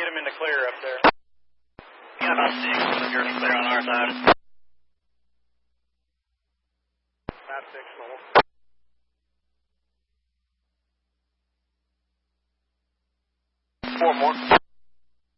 him into clear up there. Got about 6. You're in clear on our side. About 6 level. Four more.